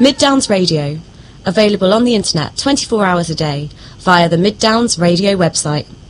Mid Downs Radio, available on the internet 24 hours a day via the Mid Downs Radio website.